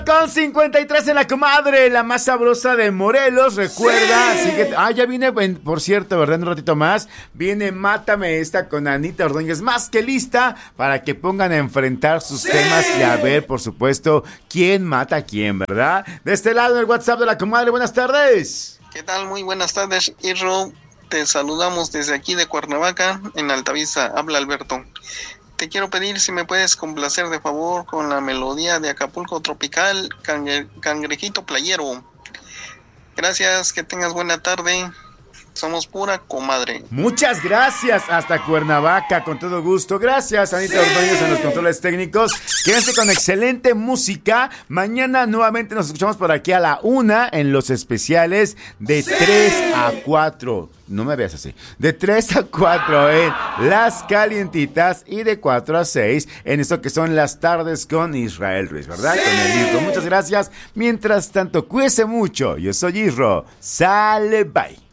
Con 53 en la comadre, la más sabrosa de Morelos, recuerda, sí. Ya viene, por cierto, ¿verdad? En un ratito más, viene Mátame esta con Anita Ordóñez, más que lista, para que pongan a enfrentar sus temas y a ver, por supuesto, quién mata a quién, ¿verdad? De este lado, en el WhatsApp de la comadre, buenas tardes. ¿Qué tal? Muy buenas tardes, Irro. Te saludamos desde aquí de Cuernavaca, en Altavista. Habla Alberto. Te quiero pedir si me puedes complacer de favor con la melodía de Acapulco Tropical, Cangrejito Playero. Gracias, que tengas buena tarde. Somos pura comadre. Muchas gracias, hasta Cuernavaca, con todo gusto. Gracias, Anita Ordóñez, en los controles técnicos. Quédense con excelente música. Mañana nuevamente nos escuchamos por aquí a la 1 en los especiales de 3 a 4. No me veas así. De 3 a 4 en Las Calientitas y de 4 a 6 en esto que son las tardes con Israel Ruiz, ¿verdad? Con el Irro. Muchas gracias. Mientras tanto, cuídese mucho. Yo soy Irro. Sale, bye.